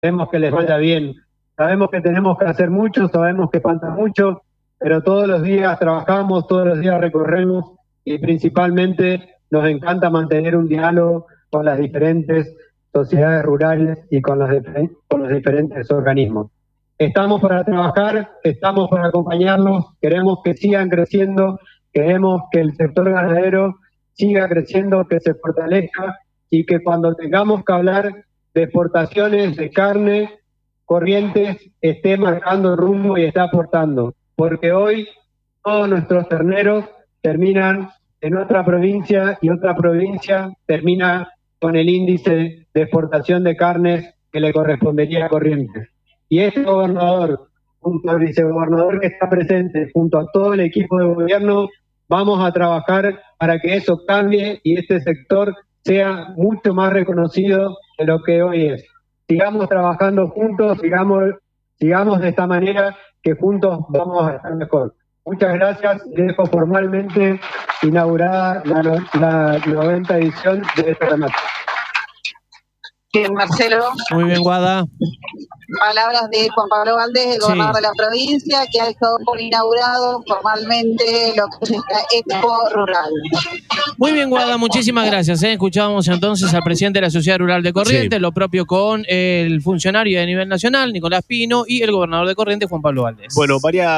queremos que les vaya bien. Sabemos que tenemos que hacer mucho, sabemos que falta mucho, pero todos los días trabajamos, todos los días recorremos y principalmente nos encanta mantener un diálogo con las diferentes sociedades rurales y con los diferentes organismos. Estamos para trabajar, estamos para acompañarlos, queremos que sigan creciendo, queremos que el sector ganadero siga creciendo, que se fortalezca y que cuando tengamos que hablar de exportaciones de carne, Corrientes esté marcando el rumbo y está aportando, porque hoy todos nuestros terneros terminan en otra provincia y otra provincia termina con el índice de exportación de carnes que le correspondería a Corrientes. Y este gobernador, junto al vicegobernador que está presente, junto a todo el equipo de gobierno, vamos a trabajar para que eso cambie y este sector sea mucho más reconocido de lo que hoy es. Sigamos trabajando juntos, sigamos de esta manera, que juntos vamos a estar mejor. Muchas gracias y dejo formalmente inaugurada la 90ª edición de esta remate. Bien, Marcelo. Muy bien, Guada. Palabras de Juan Pablo Valdés, el gobernador de la provincia, que ha estado por inaugurado formalmente lo que es esta Expo Rural. Muy bien, Guada, muchísimas gracias. Escuchábamos entonces al presidente de la Sociedad Rural de Corrientes, lo propio con el funcionario de nivel nacional, Nicolás Pino, y el gobernador de Corrientes, Juan Pablo Valdés. Bueno,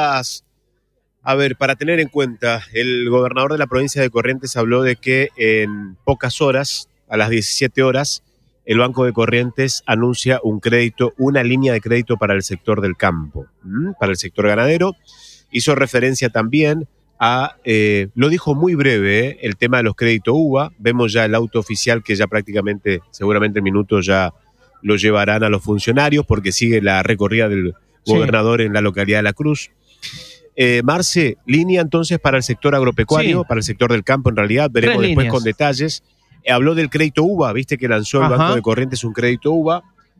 a ver, para tener en cuenta, el gobernador de la provincia de Corrientes habló de que en pocas horas, a las 17 horas, el Banco de Corrientes anuncia un crédito, una línea de crédito para el sector del campo, para el sector ganadero. Hizo referencia también a, lo dijo muy breve, el tema de los créditos UVA. Vemos ya el auto oficial que ya prácticamente, seguramente en minutos ya lo llevarán a los funcionarios porque sigue la recorrida del gobernador en la localidad de La Cruz. Marce, línea entonces para el sector agropecuario, para el sector del campo en realidad, veremos después con detalles. Habló del crédito UVA, viste que lanzó el Banco de Corrientes un crédito UVA.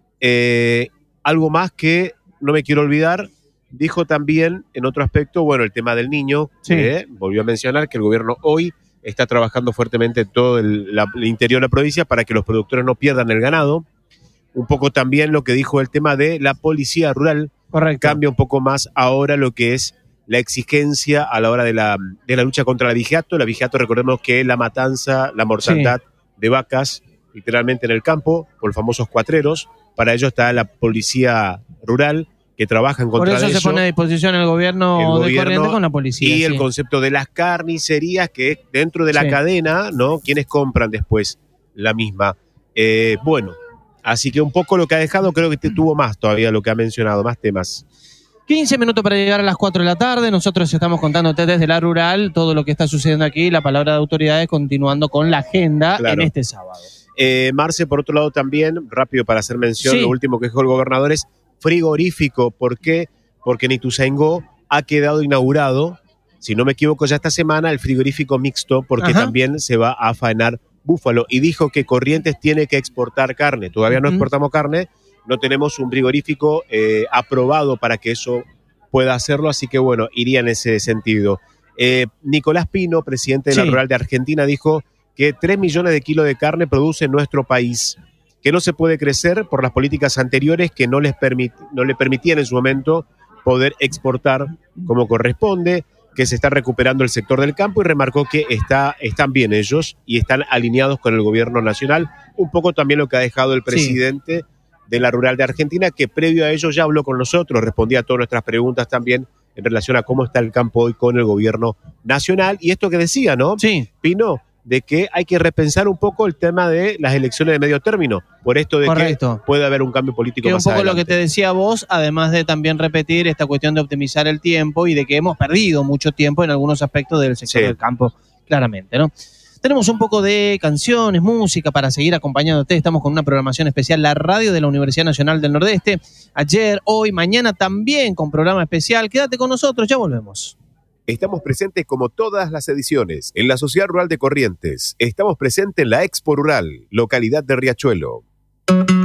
Algo más que no me quiero olvidar, dijo también en otro aspecto, bueno, el tema del niño, volvió a mencionar que el gobierno hoy está trabajando fuertemente en todo el interior de la provincia para que los productores no pierdan el ganado. Un poco también lo que dijo el tema de la policía rural. Correcto. Cambia un poco más ahora lo que es la exigencia a la hora de la lucha contra la vigiato. La vigiato, recordemos que es la matanza, la mortandad de vacas, literalmente en el campo, por famosos cuatreros. Para ello está la policía rural que trabaja en contra de eso. Por eso se pone a disposición el gobierno de Corrientes con la policía. Y el concepto de las carnicerías, que es dentro de la cadena, ¿no? Quienes compran después la misma. Bueno, así que un poco lo que ha dejado, creo que tuvo más todavía lo que ha mencionado, más temas. 15 minutos para llegar a las 4 de la tarde. Nosotros estamos contándote desde la rural todo lo que está sucediendo aquí. La palabra de autoridades continuando con la agenda en este sábado. Marce, por otro lado también, rápido para hacer mención, lo último que dijo el gobernador es frigorífico. ¿Por qué? Porque en Ituzaingó ha quedado inaugurado, si no me equivoco ya esta semana, el frigorífico mixto, porque también se va a faenar búfalo. Y dijo que Corrientes tiene que exportar carne. Todavía no exportamos carne. No tenemos un frigorífico aprobado para que eso pueda hacerlo, así que bueno, iría en ese sentido. Nicolás Pino, presidente de la Rural de Argentina, dijo que 3 millones de kilos de carne produce nuestro país, que no se puede crecer por las políticas anteriores que no le permitían en su momento poder exportar como corresponde, que se está recuperando el sector del campo y remarcó que están bien ellos y están alineados con el gobierno nacional. Un poco también lo que ha dejado el presidente de la Rural de Argentina, que previo a ello ya habló con nosotros, respondía a todas nuestras preguntas también en relación a cómo está el campo hoy con el gobierno nacional. Y esto que decía, ¿no? Pino, de que hay que repensar un poco el tema de las elecciones de medio término, por esto de que puede haber un cambio político más adelante. Un poco lo que te decía vos, además de también repetir esta cuestión de optimizar el tiempo y de que hemos perdido mucho tiempo en algunos aspectos del sector del campo, claramente, ¿no? Tenemos un poco de canciones, música para seguir acompañándote. Estamos con una programación especial, la radio de la Universidad Nacional del Nordeste. Ayer, hoy, mañana también con programa especial. Quédate con nosotros, ya volvemos. Estamos presentes como todas las ediciones en la Sociedad Rural de Corrientes. Estamos presentes en la Expo Rural, localidad de Riachuelo.